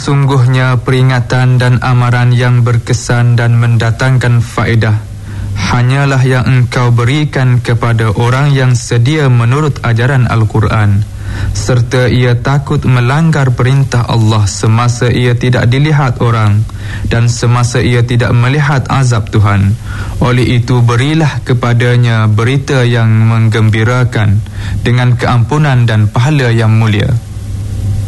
Sesungguhnya peringatan dan amaran yang berkesan dan mendatangkan faedah hanyalah yang engkau berikan kepada orang yang sedia menurut ajaran Al-Quran, serta ia takut melanggar perintah Allah semasa ia tidak dilihat orang dan semasa ia tidak melihat azab Tuhan. Oleh itu berilah kepadanya berita yang menggembirakan dengan keampunan dan pahala yang mulia.